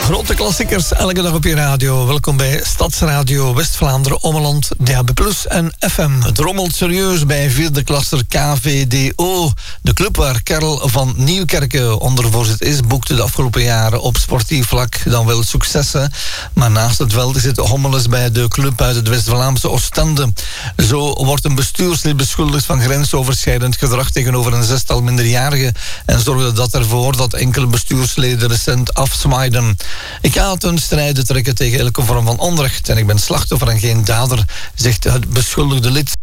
Grote klassiekers, elke dag op je radio. Welkom bij Stadsradio West-Vlaanderen, Ommeland, DAB+, en FM. Het rommelt serieus bij vierde klasser KVDO. De club waar Karel van Nieuwkerke ondervoorzitter is, boekte de afgelopen jaren op sportief vlak dan wel successen. Maar naast het veld zit Hommeles bij de club uit het West-Vlaamse Oostende. Zo wordt een bestuurslid beschuldigd van grensoverschrijdend gedrag tegenover een zestal minderjarigen en zorgde dat ervoor dat enkele bestuursleden recent afzwaaiden. Ik ga ten strijde trekken tegen elke vorm van onrecht en ik ben slachtoffer en geen dader, zegt het beschuldigde lid.